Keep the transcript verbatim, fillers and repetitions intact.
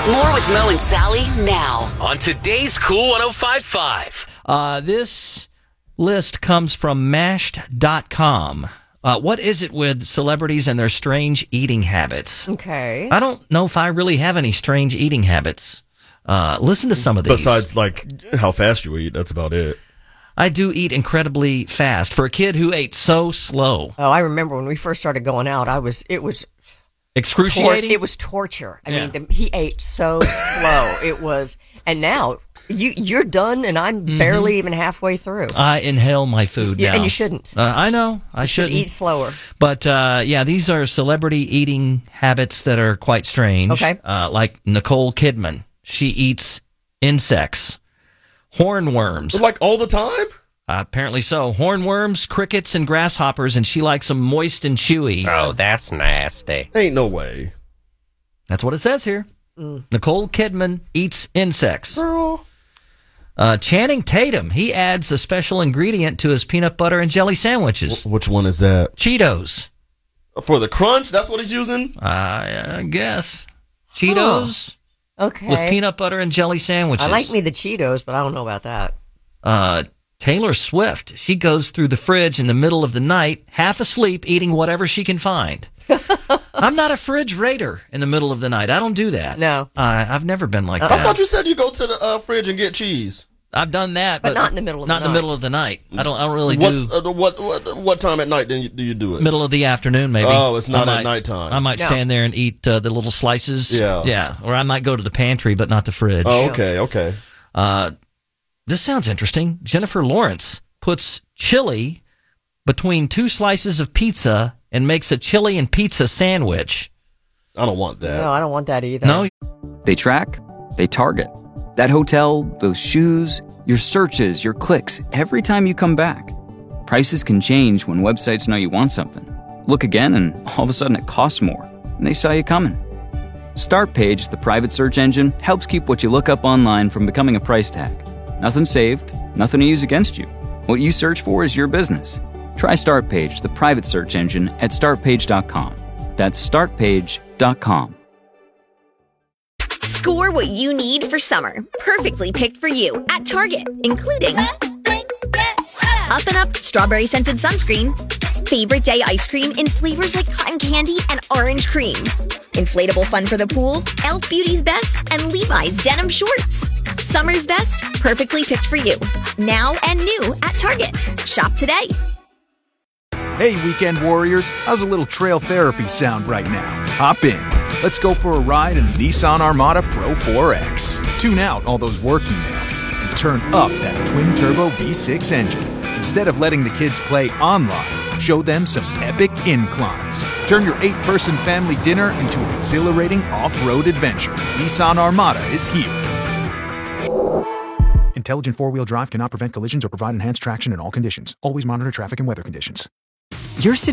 More with Mo and Sally now on today's Cool one oh five point five. Uh, this list comes from mashed dot com. Uh, what is it with celebrities and their strange eating habits? Okay. I don't know if I really have any strange eating habits. Uh, listen to some of these. Besides, like, how fast you eat, that's about it. I do eat incredibly fast. For a kid who ate so slow. Oh, I remember when we first started going out, I was, it was... Excruciating? Tor- it was torture. I Yeah. mean, the, he ate so slow. It was... And now, you, you're done, and I'm Mm-hmm. barely even halfway through. I inhale my food Yeah, now. and you shouldn't. Uh, I know. I You should shouldn't. eat slower. But, uh, yeah, these are celebrity eating habits that are quite strange. Okay. Uh, like Nicole Kidman. She eats insects. Hornworms. Like all the time? Uh, apparently so. Hornworms, crickets, and grasshoppers, and she likes them moist and chewy. Oh, that's nasty. Ain't no way. That's what it says here. Mm. Nicole Kidman eats insects. Uh, Channing Tatum, he adds a special ingredient to his peanut butter and jelly sandwiches. Which one is that? Cheetos. For the crunch? That's what he's using? Uh, I guess. Cheetos Okay. with peanut butter and jelly sandwiches. I like me the Cheetos, but I don't know about that. Uh, Taylor Swift, she goes through the fridge in the middle of the night, half asleep, eating whatever she can find. I'm not a fridge raider in the middle of the night. I don't do that. No. Uh, I've never been like I that. thought you said you go to the uh, fridge and get cheese. I've done that, But but, not in the middle of not the in the night. middle of the night. I don't. I don't really What, do uh, what what what time at night do you, do you do it? middle of the afternoon. Maybe. Oh, it's not I at might- nighttime. I might No. stand there and eat uh, the little slices. Yeah. yeah. Or I might go to the pantry, but not the fridge. Oh, okay, okay. Uh, this sounds interesting. Jennifer Lawrence puts chili between two slices of pizza and makes a chili and pizza sandwich. I don't want that. No, I don't want that either. No, They track, they target. That hotel, those shoes, your searches, your clicks, every time you come back. Prices can change when websites know you want something. Look again and all of a sudden it costs more, and they saw you coming. Startpage, the private search engine, helps keep what you look up online from becoming a price tag. Nothing saved, nothing to use against you. What you search for is your business. Try Startpage, the private search engine, at start page dot com. That's start page dot com. Score what you need for summer. Perfectly picked for you at Target, including Up and Up strawberry scented sunscreen, favorite day ice cream in flavors like cotton candy and orange cream, inflatable fun for the pool, Elf Beauty's Best, and Levi's denim shorts. Summer's best, perfectly picked for you. Now and new at Target. Shop today. Hey, weekend warriors, how's a little trail therapy sound right now? Hop in. Let's go for a ride in the Nissan Armada Pro four X. Tune out all those work emails and turn up that twin-turbo V six engine. Instead of letting the kids play online, show them some epic inclines. Turn your eight-person family dinner into an exhilarating off-road adventure. Nissan Armada is here. Intelligent four-wheel drive cannot prevent collisions or provide enhanced traction in all conditions. Always monitor traffic and weather conditions. Your city